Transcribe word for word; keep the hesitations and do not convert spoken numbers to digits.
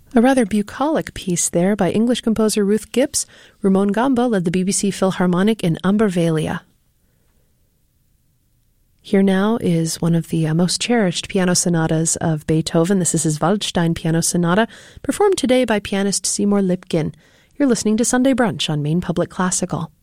A rather bucolic piece there by English composer Ruth Gibbs. Ramon Gamba led the B B C Philharmonic in Ambervalia. Here now is one of the uh, most cherished piano sonatas of Beethoven. This is his Waldstein Piano Sonata, performed today by pianist Seymour Lipkin. You're listening to Sunday Brunch on Maine Public Classical.